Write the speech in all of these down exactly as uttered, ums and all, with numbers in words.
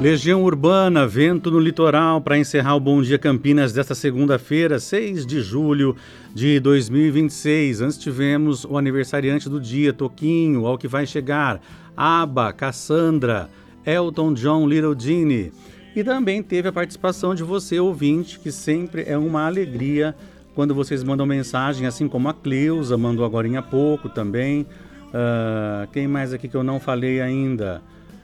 Legião Urbana, Vento no Litoral, para encerrar o Bom Dia Campinas desta segunda-feira, seis de julho de dois mil e vinte e seis. Antes tivemos o aniversariante do dia, Toquinho, Ao Que Vai Chegar, Abba, Cassandra, Elton John, Little Genie. E também teve a participação de você, ouvinte, que sempre é uma alegria quando vocês mandam mensagem, assim como a Cleusa mandou agora há pouco também. Uh, quem mais aqui que eu não falei ainda?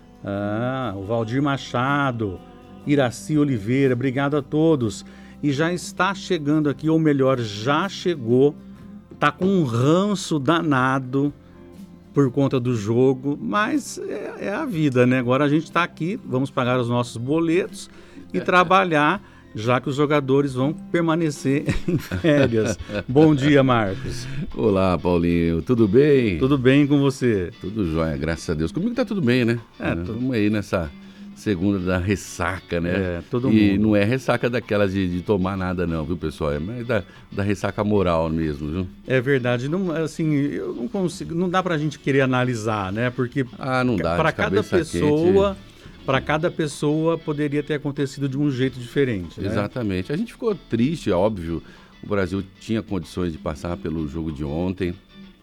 Ah, o Valdir Machado, Iraci Oliveira, obrigado a todos. E já está chegando aqui, ou melhor, já chegou, tá com um ranço danado por conta do jogo, mas é, é a vida, né? Agora a gente está aqui, vamos pagar os nossos boletos e trabalhar, já que os jogadores vão permanecer em férias. Bom dia, Marcos. Olá, Paulinho. Tudo bem? Tudo bem com você? Tudo jóia, graças a Deus. Comigo tá tudo bem, né? É, Estamos tô... aí nessa segunda da ressaca, né? É, todo e mundo. não é ressaca daquelas de, de tomar nada não, viu, pessoal? É mais da, da ressaca moral mesmo, viu? É verdade. Não, assim, eu não consigo, não dá pra gente querer analisar, né? Porque ah, não dá, para cada pessoa... Quente. Para cada pessoa poderia ter acontecido de um jeito diferente, né? Exatamente. A gente ficou triste, é óbvio. O Brasil tinha condições de passar pelo jogo de ontem,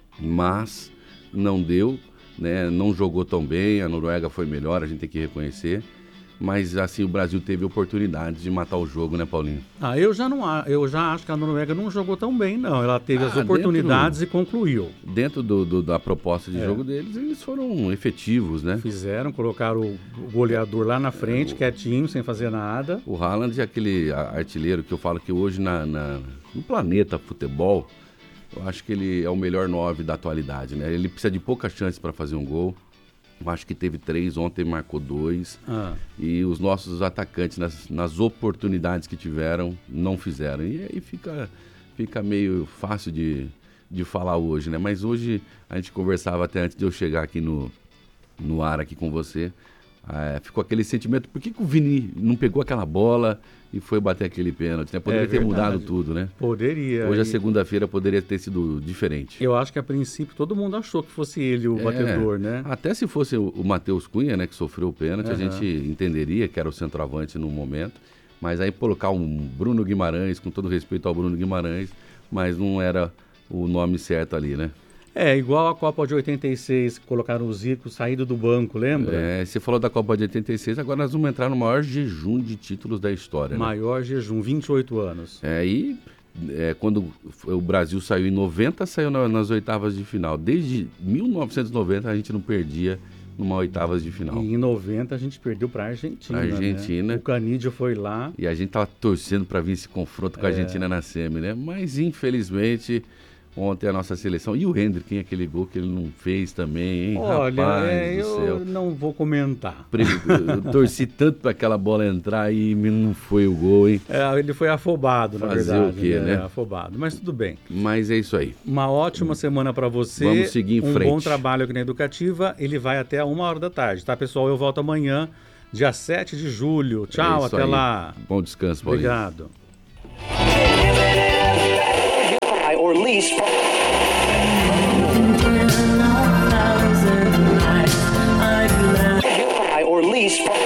mas não deu, né? Não jogou tão bem, a Noruega foi melhor, a gente tem que reconhecer. Mas assim, o Brasil teve oportunidade de matar o jogo, né, Paulinho? Ah, eu já não eu já acho que a Noruega não jogou tão bem, não. Ela teve ah, as oportunidades dentro, e concluiu. Dentro do, do, da proposta de é. jogo deles, eles foram efetivos, né? Fizeram, colocaram o goleador lá na frente, é, o, quietinho, sem fazer nada. O Haaland é aquele artilheiro que eu falo que hoje na, na, no planeta futebol, eu acho que ele é o melhor nove da atualidade, né? Ele precisa de poucas chances para fazer um gol. Eu acho que teve três, ontem marcou dois. Ah. E os nossos atacantes, nas, nas oportunidades que tiveram, não fizeram. E aí fica, fica meio fácil de, de falar hoje, né? Mas hoje a gente conversava até antes de eu chegar aqui no, no ar aqui com você. É, ficou aquele sentimento, por que, que o Vini não pegou aquela bola e foi bater aquele pênalti, né? Poderia é ter mudado tudo, né? Poderia. Hoje e... a segunda-feira poderia ter sido diferente. Eu acho que a princípio todo mundo achou que fosse ele o é, batedor, né? Até se fosse o, o Matheus Cunha, né, que sofreu o pênalti, uhum. a gente entenderia que era o centroavante no momento, mas aí colocar um Bruno Guimarães, com todo respeito ao Bruno Guimarães, mas não era o nome certo ali, né? É, igual a Copa de oitenta e seis, que colocaram o Zico saído do banco, lembra? É, você falou da Copa de oitenta e seis, agora nós vamos entrar no maior jejum de títulos da história. Maior né? jejum, vinte e oito anos. É, e é, quando o Brasil saiu em noventa, saiu na, nas oitavas de final. Desde mil novecentos e noventa a gente não perdia numa oitavas de final. E em noventa a gente perdeu para a Argentina, Argentina. Né? O Canídio foi lá. E a gente tava torcendo para vir esse confronto com a é. Argentina na semi, né? Mas infelizmente... Ontem a nossa seleção. E o Hendrick, aquele gol que ele não fez também, hein? Olha, Rapaz é, do eu céu. não vou comentar. Eu torci tanto para aquela bola entrar e não foi o gol, hein? É, ele foi afobado, na Fazer verdade. o quê, né? né? Afobado, mas tudo bem. Mas é isso aí. Uma ótima semana para você. Vamos seguir em um frente. Um bom trabalho aqui na Educativa. Ele vai até uma hora da tarde, tá, pessoal? Eu volto amanhã, dia sete de julho. Tchau, é até aí. lá. Bom descanso, Paulinho. Obrigado. Or lease or lease